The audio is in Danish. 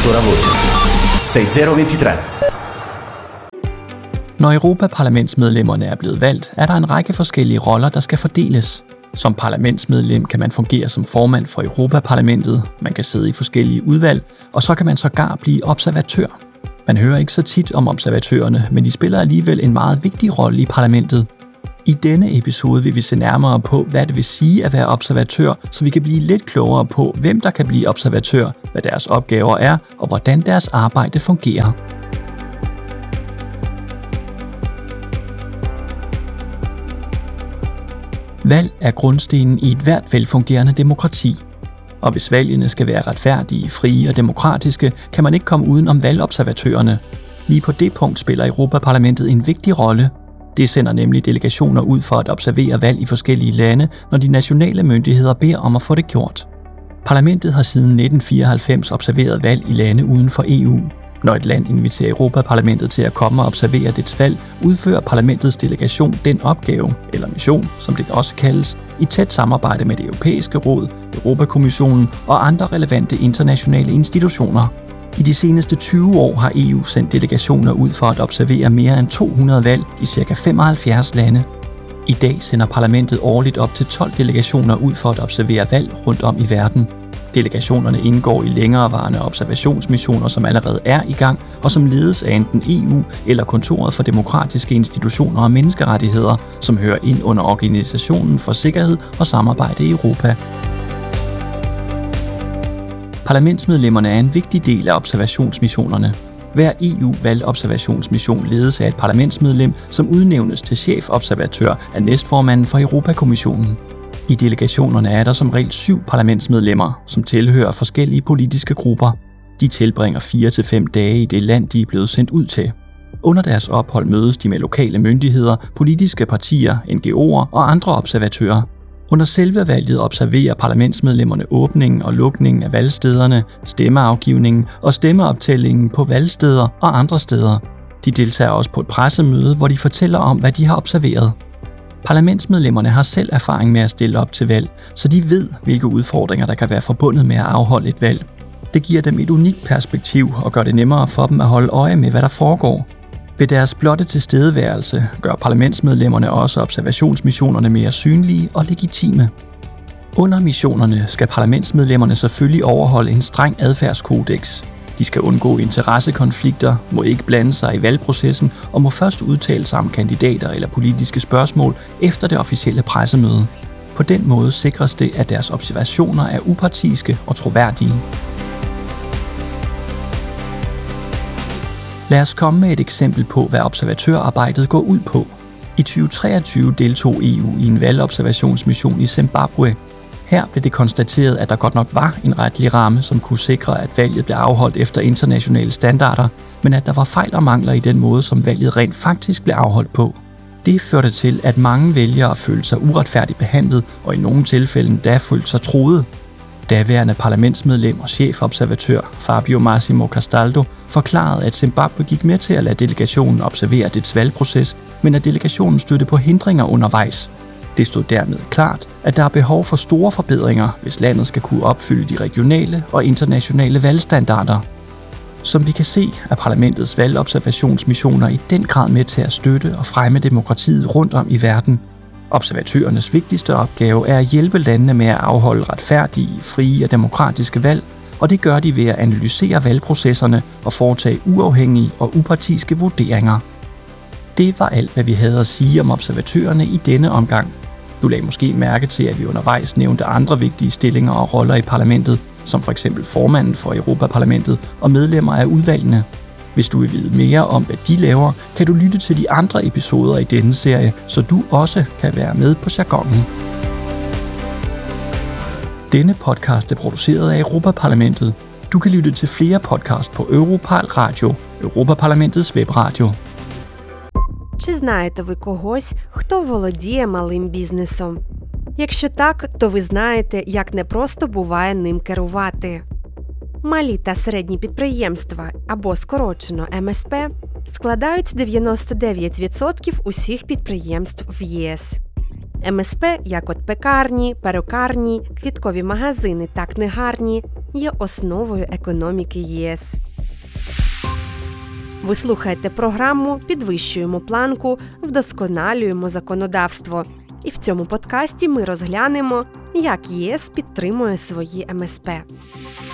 sua voce. 6023. Når Europaparlamentsmedlemmerne er blevet valgt, er der en række forskellige roller, der skal fordeles. Som parlamentsmedlem kan man fungere som formand for Europaparlamentet, man kan sidde i forskellige udvalg, og så kan man sågar blive observatør. Man hører ikke så tit om observatørerne, men de spiller alligevel en meget vigtig rolle i parlamentet. I denne episode vil vi se nærmere på, hvad det vil sige at være observatør, så vi kan blive lidt klogere på, hvem der kan blive observatør, hvad deres opgaver er, og hvordan deres arbejde fungerer. Valg er grundstenen i et hvert velfungerende demokrati. Og hvis valgene skal være retfærdige, frie og demokratiske, kan man ikke komme uden om valgobservatørerne. Lige på det punkt spiller Europaparlamentet en vigtig rolle. Det sender nemlig delegationer ud for at observere valg i forskellige lande, når de nationale myndigheder beder om at få det gjort. Parlamentet har siden 1994 observeret valg i lande uden for EU. Når et land inviterer Europaparlamentet til at komme og observere dets valg, udfører parlamentets delegation den opgave, eller mission, som det også kaldes, i tæt samarbejde med det europæiske råd, Europakommissionen og andre relevante internationale institutioner. I de seneste 20 år har EU sendt delegationer ud for at observere mere end 200 valg i ca. 75 lande. I dag sender parlamentet årligt op til 12 delegationer ud for at observere valg rundt om i verden. Delegationerne indgår i længerevarende observationsmissioner, som allerede er i gang, og som ledes af enten EU eller Kontoret for Demokratiske Institutioner og Menneskerettigheder, som hører ind under Organisationen for Sikkerhed og Samarbejde i Europa. Parlamentsmedlemmerne er en vigtig del af observationsmissionerne. Hver EU-valgobservationsmission ledes af et parlamentsmedlem, som udnævnes til chefobservatør af næstformanden for Europakommissionen. I delegationerne er der som regel 7 parlamentsmedlemmer, som tilhører forskellige politiske grupper. De tilbringer 4 til 5 dage i det land, de er blevet sendt ud til. Under deres ophold mødes de med lokale myndigheder, politiske partier, NGO'er og andre observatører. Under selve valget observerer parlamentsmedlemmerne åbningen og lukningen af valgstederne, stemmeafgivningen og stemmeoptællingen på valgsteder og andre steder. De deltager også på et pressemøde, hvor de fortæller om, hvad de har observeret. Parlamentsmedlemmerne har selv erfaring med at stille op til valg, så de ved, hvilke udfordringer der kan være forbundet med at afholde et valg. Det giver dem et unikt perspektiv og gør det nemmere for dem at holde øje med, hvad der foregår. Ved deres blotte tilstedeværelse gør parlamentsmedlemmerne også observationsmissionerne mere synlige og legitime. Under missionerne skal parlamentsmedlemmerne selvfølgelig overholde en streng adfærdskodex. De skal undgå interessekonflikter, må ikke blande sig i valgprocessen og må først udtale sig om kandidater eller politiske spørgsmål efter det officielle pressemøde. På den måde sikres det, at deres observationer er upartiske og troværdige. Lad os komme med et eksempel på, hvad observatørarbejdet går ud på. I 2023 deltog EU i en valgobservationsmission i Zimbabwe. Her blev det konstateret, at der godt nok var en retlig ramme, som kunne sikre, at valget blev afholdt efter internationale standarder, men at der var fejl og mangler i den måde, som valget rent faktisk blev afholdt på. Det førte til, at mange vælgere følte sig uretfærdigt behandlet, og i nogle tilfælde endda følte sig truet. Daværende parlamentsmedlem og chefobservatør Fabio Massimo Castaldo forklarede, at Zimbabwe gik med til at lade delegationen observere dets valgproces, men at delegationen stødte på hindringer undervejs. Det stod dermed klart, at der er behov for store forbedringer, hvis landet skal kunne opfylde de regionale og internationale valgstandarder. Som vi kan se, er parlamentets valgobservationsmissioner i den grad med til at støtte og fremme demokratiet rundt om i verden. Observatørernes vigtigste opgave er at hjælpe landene med at afholde retfærdige, frie og demokratiske valg, og det gør de ved at analysere valgprocesserne og foretage uafhængige og upartiske vurderinger. Det var alt, hvad vi havde at sige om observatørerne i denne omgang. Du lagde måske mærke til, at vi undervejs nævnte andre vigtige stillinger og roller i parlamentet, som for eksempel formanden for Europaparlamentet og medlemmer af udvalgene. Hvis du vil vide mere om, hvad de laver, kan du lytte til de andre episoder i denne serie, så du også kan være med på jargonen. Denne podcast er produceret af Europaparlamentet. Du kan lytte til flere podcast på Europal Radio, Europaparlamentets webradio. Чи знаєте ви когось, хто володіє малим бізнесом? Якщо так, то ви знаєте, як непросто буває ним керувати. Малі та середні підприємства, або скорочено МСП, складають 99% усіх підприємств в ЄС. МСП, як от пекарні, перукарні, квіткові магазини та книгарні, є основою економіки ЄС. Ви слухаєте програму «Підвищуємо планку, вдосконалюємо законодавство». І в цьому подкасті ми розглянемо, як ЄС підтримує свої МСП.